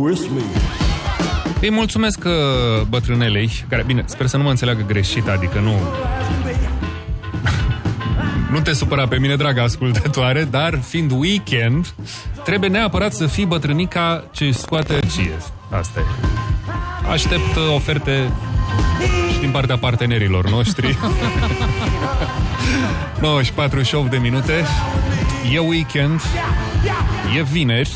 Îi mulțumesc bătrânelei, care, bine, sper să nu mă înțeleagă greșit, adică nu... Nu te supăra pe mine, dragă ascultătoare, dar fiind weekend, trebuie neapărat să fii bătrânica ce scoate cie. Asta e. Aștept oferte și din partea partenerilor noștri. 9:48 de minute. E weekend. E vineri.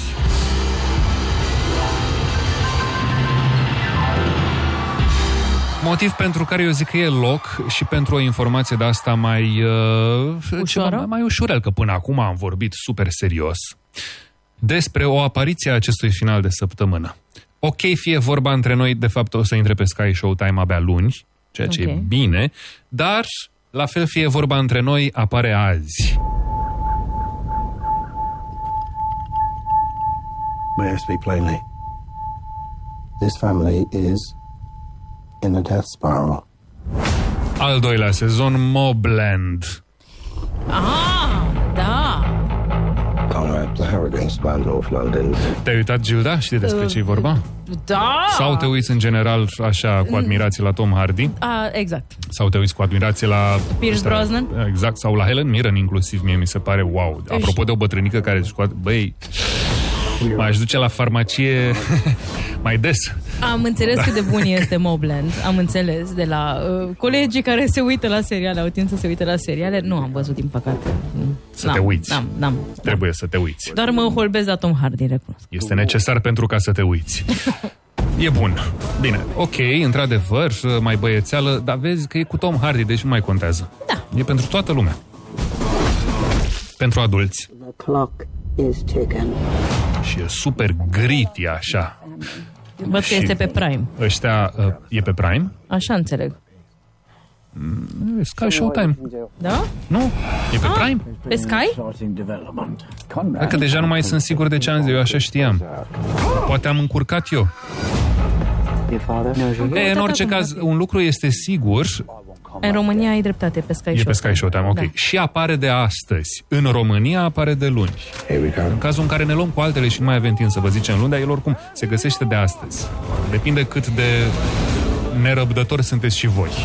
Motiv pentru care eu zic că e loc și pentru o informație de asta mai ușurel, că până acum am vorbit super serios despre o apariție a acestui final de săptămână. Ok, fie vorba între noi, de fapt o să intre pe Sky Showtime abia luni, ceea ce e bine, dar la fel fie vorba între noi, apare azi. May I speak plainly? This family is in a death spiral. Al doilea sezon, Mobland. Ah, da. Conrad, the Harrogans by North London. Te-ai uitat, Gilda? Știi despre ce-i vorba? Da! Sau te uiți în general așa cu admirație la Tom Hardy? Exact. Sau te uiți cu admirație la... Pierce Brosnan? Exact, sau la Helen Mirren inclusiv, mie mi se pare wow. Apropo de o bătrânică care scoate... Băi, m-aș duce la farmacie mai des. Am înțeles cât de bun este Mobland. Am înțeles de la colegii care se uită la seriale, au timp să se uită la seriale. Nu am văzut, din păcate. Să te uiți. Trebuie să te uiți. Doar mă holbesc la Tom Hardy, recunosc. Este necesar pentru ca să te uiți. E bun. Bine, ok, într-adevăr, mai băiețeală, dar vezi că e cu Tom Hardy, deci nu mai contează. Da. E pentru toată lumea. Pentru adulți. The clock is ticking. Și e super gritty, așa. Văd că este pe Prime. Ăștia, e pe Prime? Așa înțeleg. Sky Showtime. Da? Nu? E pe Prime? Pe Sky? Cred că deja nu mai sunt sigur de ce am zis, eu așa știam. Poate am încurcat eu. În orice caz, un lucru este sigur. În România ai dreptate, pe Sky Showtime. E pe Sky Showtime, ok. Da. Și apare de astăzi. În România apare de luni. În cazul în care ne luăm cu altele și nu mai avem timp să vă zicem luni, dar el oricum se găsește de astăzi. Depinde cât de nerăbdători sunteți și voi.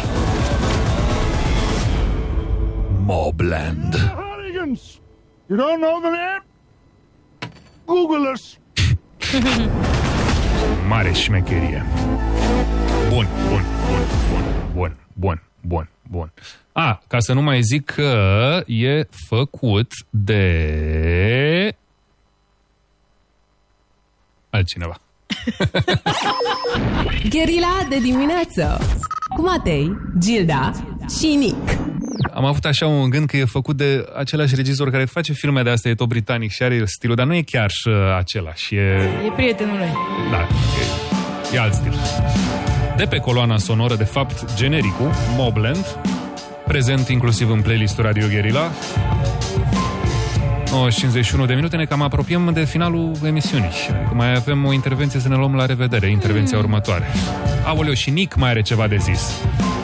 Mobland. You don't know the name? Google us. Mare șmecherie. Bun. Ca să nu mai zic că e făcut de altcineva. Gherila de dimineață cu Matei, Gilda și Nick. Am avut așa un gând că e făcut de același regizor care face filme de astea, e tot britanic și are stilul, dar nu e chiar același. E prietenul lui. Da, e alt stil. De pe coloana sonoră, de fapt, genericul, Mobland, prezent inclusiv în playlistul Radio Guerilla. 51 de minute, ne cam apropiem de finalul emisiunii. Mai avem o intervenție să ne luăm la revedere, intervenția următoare. Aoleu, și Nick mai are ceva de zis.